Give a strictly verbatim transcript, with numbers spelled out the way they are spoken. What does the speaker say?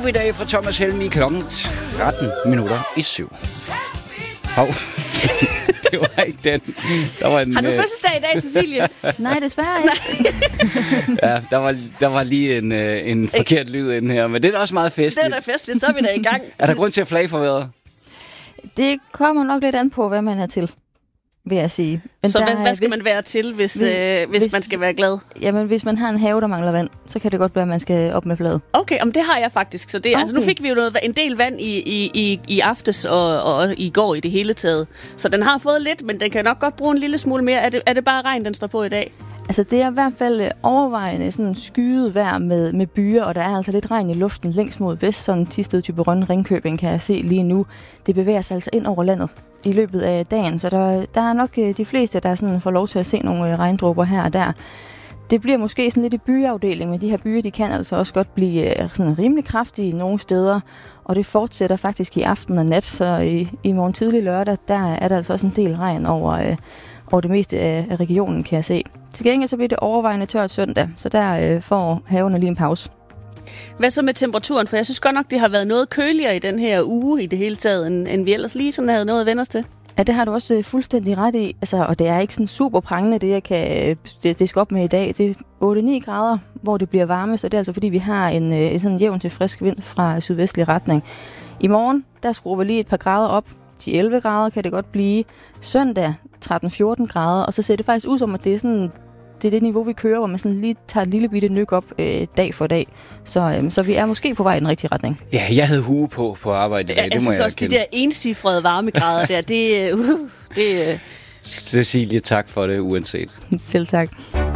i dag fra Thomas Helmig klokken tretten minutter i syv. Hov. Det var ikke den. Der var en, har du fødselsdag i dag, Cecilie? Nej, desværre ikke. Ja, der var, der var lige en, en forkert lyd ind her, men det er da også meget festligt. Det er da festligt, så er vi da i gang. Er der grund til at flage for vejret? Det kommer nok lidt an på, hvad man er til, vil jeg sige. Men så der, hvad, hvad skal hvis, man være til, hvis, hvis, øh, hvis, hvis man skal være glad? Jamen, hvis man har en have, der mangler vand, så kan det godt være, at man skal op med fladet. Okay, om det har jeg faktisk. Så det, okay. altså, nu fik vi jo noget, en del vand i, i, i, i aftes og, og i går i det hele taget. Så den har fået lidt, men den kan nok godt bruge en lille smule mere. Er det, er det bare regn, den står på i dag? Altså, det er i hvert fald overvejende sådan skyet vejr med, med byer, og der er altså lidt regn i luften længst mod vest. Sådan Thisted, Thyborøn, Ringkøbing kan jeg se lige nu. Det bevæger sig altså ind over landet i løbet af dagen, så der, der er nok de fleste, der sådan får lov til at se nogle regndråber her og der. Det bliver måske sådan lidt i byafdeling, men de her byer, de kan altså også godt blive sådan rimelig kraftige nogle steder, og det fortsætter faktisk i aften og nat, så i, i morgen tidlig lørdag, der er der altså også en del regn over, øh, over det meste af, af regionen, kan jeg se. Til gengæld så bliver det overvejende tørt søndag, så der øh, får havene lige en pause. Hvad så med temperaturen? For jeg synes godt nok, det har været noget køligere i den her uge i det hele taget, end, end vi ellers lige sådan havde noget at vende os til. Ja, det har du også fuldstændig ret i. Altså, og det er ikke sådan super prangende, det jeg kan det, det skal op med i dag. Det er otte ni grader, hvor det bliver varme, så det er altså fordi, vi har en, en sådan jævn til frisk vind fra sydvestlig retning. I morgen, der skruer vi lige et par grader op. ti til elleve grader kan det godt blive. Søndag tretten til fjorten grader, og så ser det faktisk ud som, at det er sådan... Det er det niveau, vi kører, hvor man sådan lige tager et lille bitte nyk op øh, dag for dag. Så, øh, så vi er måske på vej i den rigtige retning. Ja, jeg havde hue på på arbejde i dag, ja, det må jeg også, de der encifrede varmegrader der, det... Uh, det uh... Cecilie, tak for det, uanset. Selv tak.